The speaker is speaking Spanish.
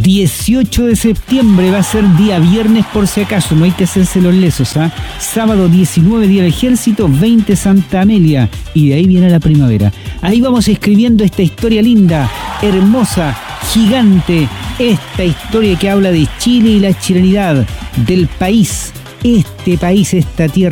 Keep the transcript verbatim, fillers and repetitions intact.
dieciocho de septiembre va a ser día viernes por si acaso, no hay que hacerse los lesos, ¿ah? Sábado diecinueve, día del Ejército, veinte Santa Amelia, y de ahí viene la primavera. Ahí vamos escribiendo esta historia linda, hermosa, gigante, esta historia que habla de Chile y la chilenidad, del país, este país, esta tierra